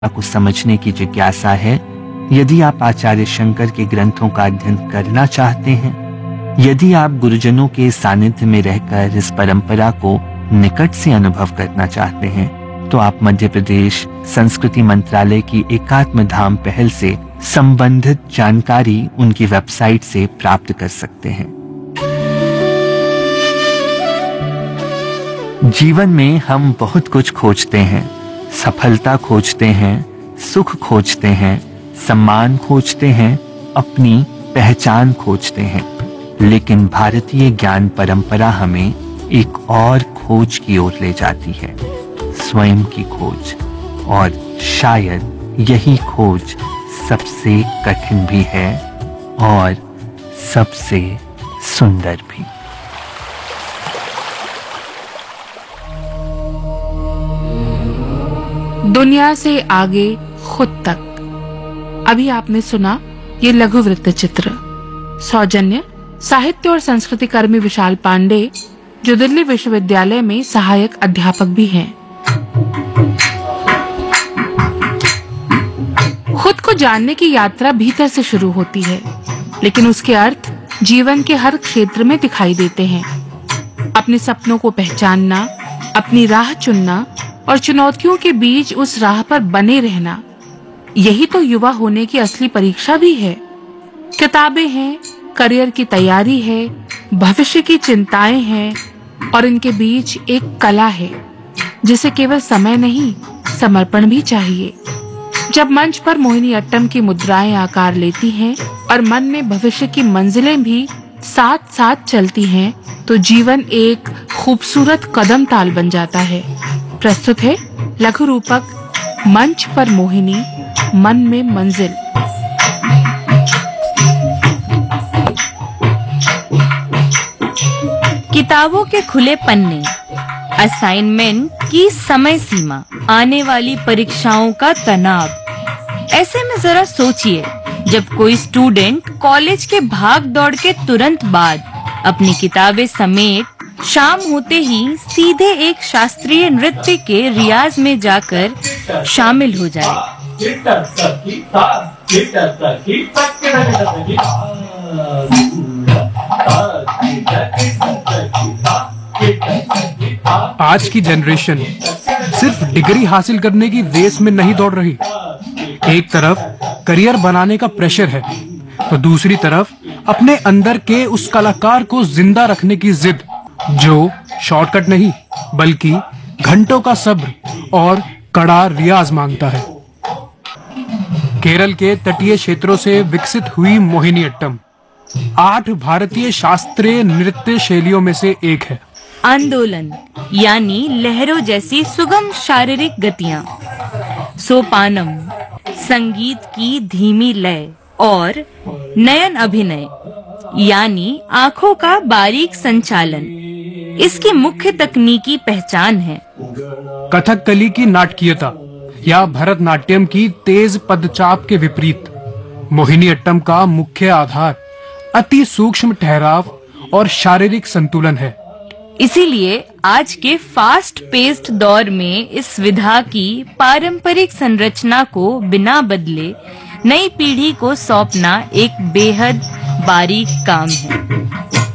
को समझने की जिज्ञासा है, यदि आप आचार्य शंकर के ग्रंथों का अध्ययन करना चाहते हैं, यदि आप गुरुजनों के सानिध्य में रहकर इस परंपरा को निकट से अनुभव करना चाहते हैं, तो आप मध्य प्रदेश संस्कृति मंत्रालय की एकात्म धाम पहल से संबंधित जानकारी उनकी वेबसाइट से प्राप्त कर सकते हैं। जीवन में हम बहुत कुछ खोजते हैं, सफलता खोजते हैं, सुख खोजते हैं, सम्मान खोजते हैं, अपनी पहचान खोजते हैं, लेकिन भारतीय ज्ञान परंपरा हमें एक और खोज की ओर ले जाती है, स्वयं की खोज। और शायद यही खोज सबसे कठिन भी है और सबसे सुंदर भी। दुनिया से आगे खुद तक। अभी आपने सुना ये लघु वृत्त चित्र। सौजन्य साहित्य और संस्कृति कर्मी विशाल पांडे, जो दिल्ली विश्वविद्यालय में सहायक अध्यापक भी हैं। खुद को जानने की यात्रा भीतर से शुरू होती है, लेकिन उसके अर्थ जीवन के हर क्षेत्र में दिखाई देते हैं। अपने सपनों को पहचानना, अपनी राह चुनना और चुनौतियों के बीच उस राह पर बने रहना, यही तो युवा होने की असली परीक्षा भी है। किताबें हैं, करियर की तैयारी है, भविष्य की चिंताएं हैं, और इनके बीच एक कला है जिसे केवल समय नहीं, समर्पण भी चाहिए। जब मंच पर मोहिनीअट्टम की मुद्राएं आकार लेती हैं और मन में भविष्य की मंजिलें भी साथ साथ चलती हैं, तो जीवन एक खूबसूरत कदम ताल बन जाता है। प्रस्तुत है लघु रूपक मंच पर मोहिनी, मन में मंजिल। किताबों के खुले पन्ने, असाइनमेंट की समय सीमा, आने वाली परीक्षाओं का तनाव। ऐसे में जरा सोचिए, जब कोई स्टूडेंट कॉलेज के भाग दौड़ के तुरंत बाद अपनी किताबें समेट शाम होते ही सीधे एक शास्त्रीय नृत्य के रियाज में जाकर शामिल हो जाए। आज की जनरेशन सिर्फ डिग्री हासिल करने की रेस में नहीं दौड़ रही। एक तरफ करियर बनाने का प्रेशर है, तो दूसरी तरफ अपने अंदर के उस कलाकार को जिंदा रखने की जिद, जो शॉर्टकट नहीं बल्कि घंटों का सब्र और कड़ा रियाज मांगता है। केरल के तटीय क्षेत्रों से विकसित हुई मोहिनीअट्टम 8 भारतीय शास्त्रीय नृत्य शैलियों में से एक है। आंदोलन यानी लहरों जैसी सुगम शारीरिक गतियां, सोपानम संगीत की धीमी लय, और नयन अभिनय यानी आंखों का बारीक संचालन इसकी मुख्य तकनीकी पहचान है। कथकली की नाटकीयता या भरतनाट्यम की तेज पदचाप के विपरीत मोहिनीअट्टम का मुख्य आधार अति सूक्ष्म ठहराव और शारीरिक संतुलन है। इसीलिए आज के फास्ट पेस्ड दौर में इस विधा की पारंपरिक संरचना को बिना बदले नई पीढ़ी को सौंपना एक बेहद बारीक काम है।